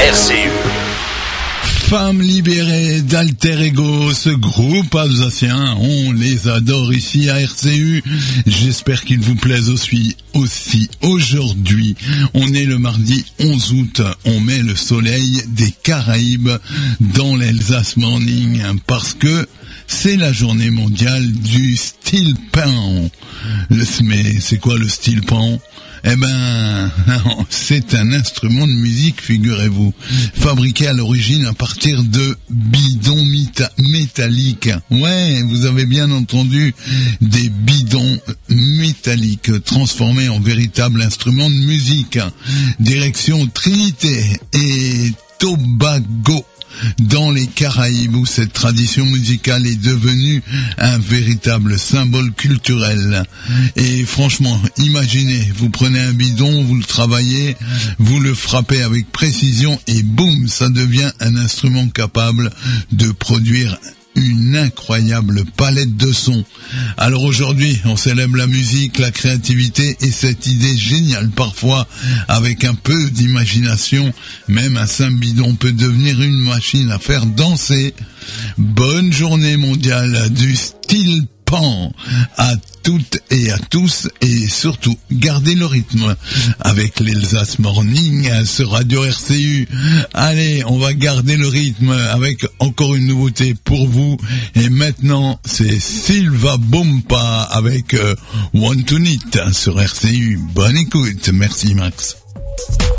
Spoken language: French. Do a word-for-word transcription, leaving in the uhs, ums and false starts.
R C U. Femmes libérées d'Alter Ego, ce groupe alsacien, on les adore ici à R C U. J'espère qu'il vous plaise aussi. Aussi, aujourd'hui, on est le mardi onze août, on met le soleil des Caraïbes dans l'Elsace Morning parce que c'est la journée mondiale du steel pan. Le, mais c'est quoi le steel pan? Eh ben, c'est un instrument de musique, figurez-vous, fabriqué à l'origine à partir de bidons mita- métalliques. Ouais, vous avez bien entendu, des bidons métalliques transformés en véritable instrument de musique. Direction Trinité et Tobago, dans les Caraïbes, où cette tradition musicale est devenue un véritable symbole culturel. Et franchement, imaginez, vous prenez un bidon, vous le travaillez, vous le frappez avec précision et boum, ça devient un instrument capable de produire une incroyable palette de sons. Alors aujourd'hui, on célèbre la musique, la créativité et cette idée géniale parfois, avec un peu d'imagination, même un simple bidon peut devenir une machine à faire danser. Bonne journée mondiale du steel pan à toutes et à tous, et surtout gardez le rythme avec l'Elsace Morning sur Radio R C U. Allez, on va garder le rythme avec encore une nouveauté pour vous, et maintenant c'est Silva Bompa avec euh, One to Knit sur R C U. Bonne écoute, merci Max.